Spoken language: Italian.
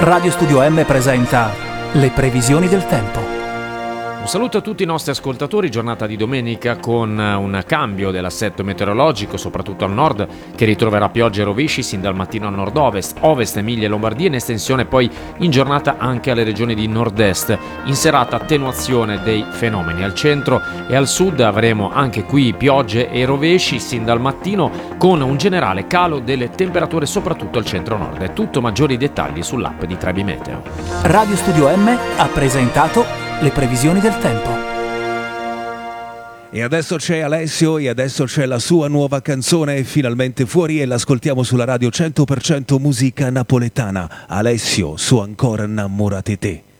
Radio Studio M presenta le previsioni del tempo. Un saluto a tutti i nostri ascoltatori, giornata di domenica con un cambio dell'assetto meteorologico, soprattutto al nord, che ritroverà piogge e rovesci sin dal mattino a nord-ovest, ovest, Emilia e Lombardia, in estensione poi in giornata anche alle regioni di nord-est. In serata attenuazione dei fenomeni. Al centro e al sud avremo anche qui piogge e rovesci sin dal mattino, con un generale calo delle temperature soprattutto al centro-nord. È tutto, maggiori dettagli sull'app di Trebi Meteo. Radio Studio M ha presentato le previsioni del tempo. E adesso c'è Alessio e adesso c'è la sua nuova canzone finalmente fuori e l'ascoltiamo sulla radio 100% musica napoletana. Alessio, su Ancora innamorate te.